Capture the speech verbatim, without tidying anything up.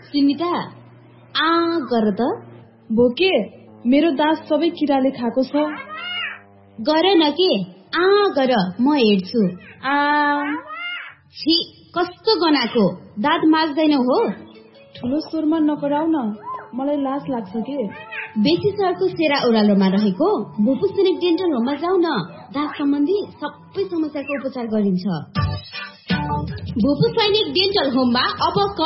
सुनिता आ गर त। भोके मेरो दाँत सबै किराले खाएको छ। गर न के आ गर म हेर्छु। आ छी कस्तो गनाको दाँत माझ्दैन हो। ठुलो स्वरमा नकराउ न, मलाई लाज लाग्छ के। बेसी सरको सेरा ओह्रालोमा रहेको भुपु सैनिक डेन्टल होममा जाऊ न। दाँत सम्बन्धी सबै समस्याको उपचार गरिन्छ। भुपु सैनिक डेन्टल होममा अब